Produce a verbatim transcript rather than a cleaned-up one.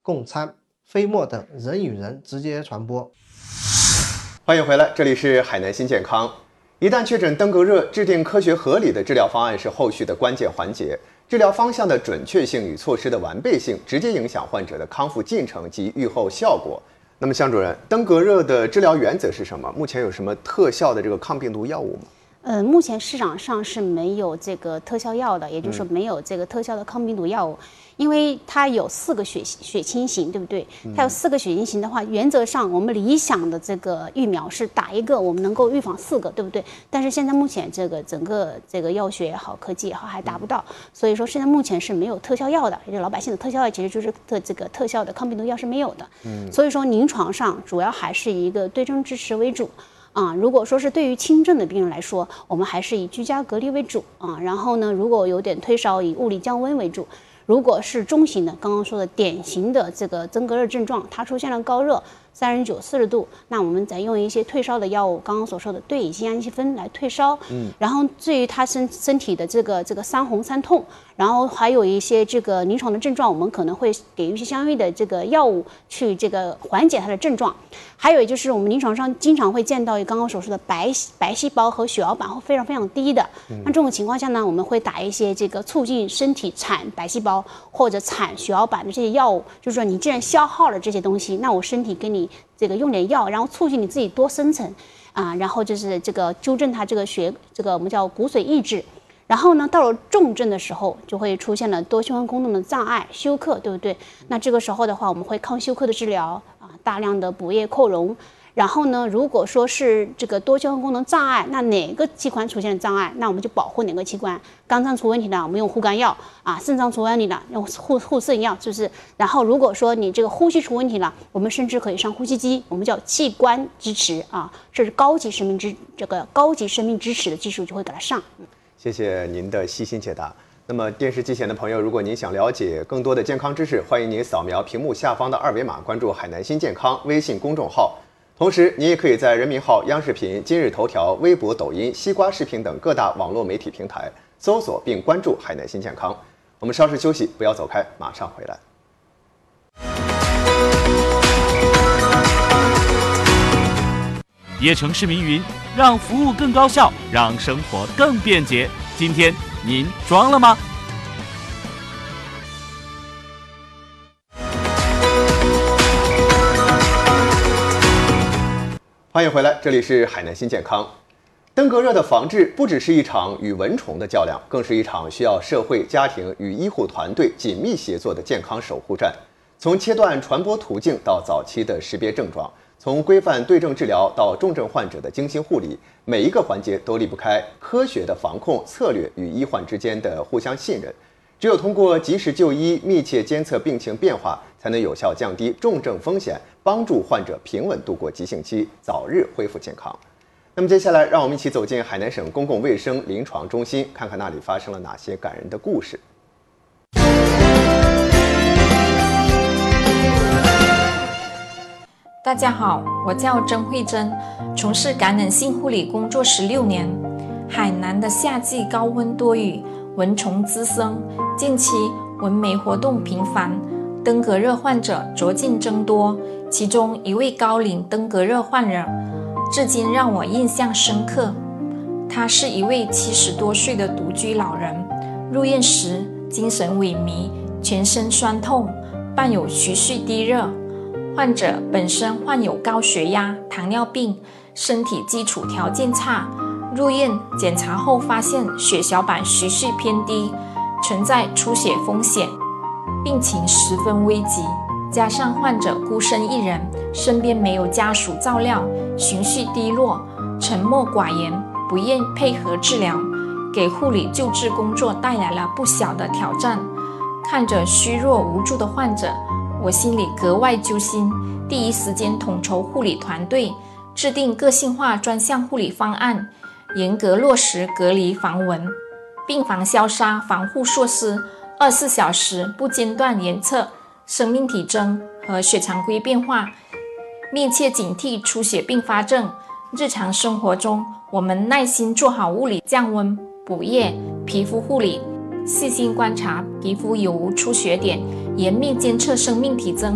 共餐、飞沫等人与人直接传播。 欢迎回来，这里是海南新健康。一旦确诊登革热，制定科学合理的治疗方案是后续的关键环节。治疗方向的准确性与措施的完备性，直接影响患者的康复进程及预后效果。那么，向主任，登革热的治疗原则是什么？目前有什么特效的这个抗病毒药物吗？ 呃，目前市场上是没有这个特效药的，也就是说没有这个特效的抗病毒药物，嗯、因为它有四个血血清型，对不对？它有四个血清型的话，原则上我们理想的这个疫苗是打一个，我们能够预防四个，对不对？但是现在目前这个整个这个药学也好，科技也好，还达不到，嗯、所以说现在目前是没有特效药的，也就是老百姓的特效药其实就是特这个特效的抗病毒药是没有的。嗯，所以说临床上主要还是以一个对症支持为主。啊，如果说是对于轻症的病人来说，我们还是以居家隔离为主啊。然后呢，如果有点退烧，以物理降温为主。如果是中型的，刚刚说的典型的这个登革热症状，它出现了高热三十九、四十度，那我们再用一些退烧的药物，刚刚所说的对乙酰氨基酚来退烧。嗯，然后至于他身身体的这个这个三红三痛，然后还有一些这个临床的症状，我们可能会给予一些相应的这个药物去这个缓解它的症状。还有就是我们临床上经常会见到刚刚所说的白白细胞和血小板会非常非常低的，那这种情况下呢，我们会打一些这个促进身体产白细胞或者产血小板的这些药物，就是说你既然消耗了这些东西，那我身体给你这个用点药，然后促进你自己多生成啊，然后就是这个纠正它这个血这个我们叫骨髓抑制。然后呢，到了重症的时候，就会出现了多循环功能的障碍，休克，对不对？那这个时候的话，我们会抗休克的治疗啊，大量的补液扩容。然后呢，如果说是这个多循环功能障碍，那哪个器官出现了障碍，那我们就保护哪个器官。肝脏出问题了，我们用护肝药啊；肾脏出问题了，用护护肾药，是不是？然后如果说你这个呼吸出问题了，我们甚至可以上呼吸机，我们叫器官支持啊，这是高级生命支这个高级生命支持的技术就会给它上。 谢谢您的细心解答。那么电视机前的朋友，如果您想了解更多的健康知识，欢迎您扫描屏幕下方的二维码，关注海南新健康微信公众号。同时，您也可以在人民号、央视频、今日头条、微博、抖音、西瓜视频等各大网络媒体平台搜索并关注海南新健康。我们稍事休息，不要走开，马上回来。 椰城市民云：让服务更高效，让生活更便捷。今天您装了吗？ 欢迎回来，这里是海南新健康。登革热的防治不只是一场与蚊虫的较量，更是一场需要社会、家庭与医护团队紧密协作的健康守护战。从切断传播途径到早期的识别症状，从规范对症治疗到重症患者的精心护理，每一个环节都离不开科学的防控策略与医患之间的互相信任。只有通过及时就医、密切监测病情变化，才能有效降低重症风险，帮助患者平稳度过急性期，早日恢复健康。那么接下来，让我们一起走进海南省公共卫生临床中心，看看那里发生了哪些感人的故事。 大家好，我叫曾慧珍，从事感染性护理工作十六年。海南的夏季高温多雨，蚊虫滋生，近期蚊媒活动频繁，登革热患者逐渐增多。其中一位高龄登革热患者，至今让我印象深刻。他是一位七十多岁的独居老人，入院时精神萎靡，全身酸痛，伴有徐徐低热。患者本身患有高血压、糖尿病，身体基础条件差。入院检查后发现血小板徐徐偏低，存在出血风险，病情十分危急。加上患者孤身一人，身边没有家属照料，情绪低落，沉默寡言，不愿配合治疗，给护理救治工作带来了不小的挑战。看着虚弱无助的患者，我心里格外揪心，第一时间统筹护理团队，制定个性化专项护理方案，严格落实隔离防蚊、病房消杀防护措施，二十四小时不间断监测生命体征和血常规变化，密切警惕出血并发症。日常生活中，我们耐心做好物理降温、补液、皮肤护理，细心观察皮肤有无出血点，严密监测生命体征。